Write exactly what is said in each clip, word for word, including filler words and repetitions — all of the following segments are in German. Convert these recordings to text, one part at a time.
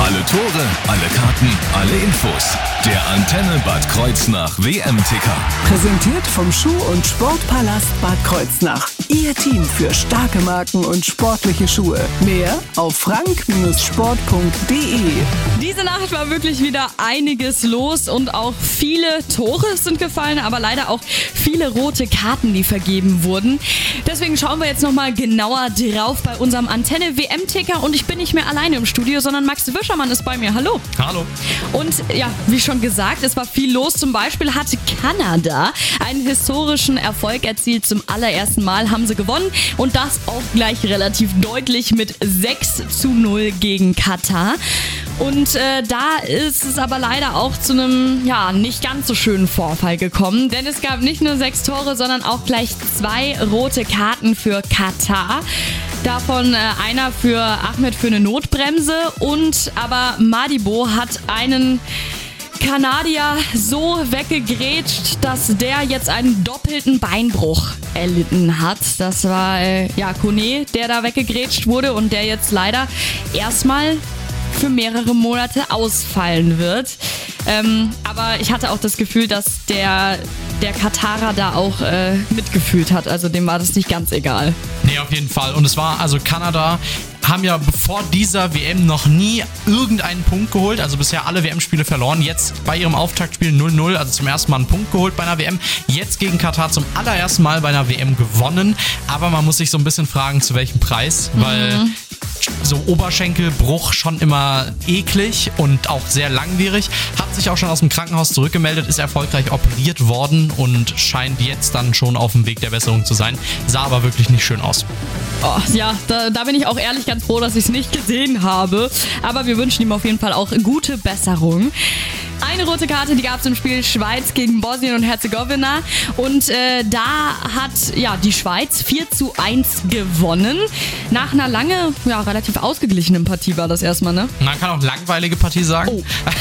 Alle Tore, alle Karten, alle Infos. Der Antenne Bad Kreuznach W M-Ticker. Präsentiert vom Schuh- und Sportpalast Bad Kreuznach. Ihr Team für starke Marken und sportliche Schuhe. Mehr auf frank Sport punkt de. Diese Nacht war wirklich wieder einiges los und auch viele Tore sind gefallen, aber leider auch viele rote Karten, die vergeben wurden. Deswegen schauen wir jetzt nochmal genauer drauf bei unserem Antenne-W M-Ticker und ich bin nicht mehr alleine im Studio, sondern Max Wischermann ist bei mir. Hallo. Hallo. Und ja, wie schon gesagt, es war viel los. Zum Beispiel hat Kanada einen historischen Erfolg erzielt. Zum allerersten Mal haben sie gewonnen und das auch gleich relativ deutlich mit sechs zu null gegen Katar. Und äh, da ist es aber leider auch zu einem, ja, nicht ganz so schönen Vorfall gekommen. Denn es gab nicht nur sechs Tore, sondern auch gleich zwei rote Karten für Katar. Davon äh, einer für Ahmed für eine Notbremse und aber Madibo hat einen Kanadier so weggegrätscht, dass der jetzt einen doppelten Beinbruch erlitten hat. Das war äh, ja Kone, der da weggegrätscht wurde und der jetzt leider erstmal für mehrere Monate ausfallen wird. Ähm, aber ich hatte auch das Gefühl, dass der, der Katarer da auch äh, mitgefühlt hat. Also dem war das nicht ganz egal. Nee, auf jeden Fall. Und es war, also Kanada haben ja bevor dieser W M noch nie irgendeinen Punkt geholt. Also bisher alle W M-Spiele verloren. Jetzt bei ihrem Auftaktspiel null null, also zum ersten Mal einen Punkt geholt bei einer W M. Jetzt gegen Katar zum allerersten Mal bei einer W M gewonnen. Aber man muss sich so ein bisschen fragen, zu welchem Preis. Mhm. Weil so Oberschenkelbruch schon immer eklig und auch sehr langwierig. Hat sich auch schon aus dem Krankenhaus zurückgemeldet, ist erfolgreich operiert worden und scheint jetzt dann schon auf dem Weg der Besserung zu sein. Sah aber wirklich nicht schön aus. Oh, ja, da, da bin ich auch ehrlich ganz froh, dass ich es nicht gesehen habe. Aber wir wünschen ihm auf jeden Fall auch gute Besserung. Eine rote Karte, die gab es im Spiel Schweiz gegen Bosnien und Herzegowina. Und äh, da hat ja die Schweiz vier zu eins gewonnen. Nach einer lange, ja, relativ ausgeglichenen Partie war das erstmal, ne? Man kann auch langweilige Partie sagen.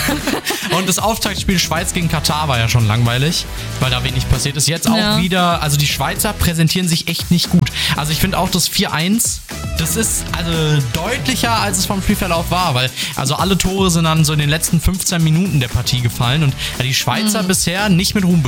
Oh. Und das Auftaktspiel Schweiz gegen Katar war ja schon langweilig, weil da wenig passiert ist. Jetzt auch ja. wieder, also die Schweizer präsentieren sich echt nicht gut. Also ich finde auch das vier eins, das ist also deutlicher, als es vom Spielverlauf war, weil also alle Tore sind dann so in den letzten fünfzehn Minuten der Partie gefallen und ja, die Schweizer mhm. bisher nicht mit Ruhm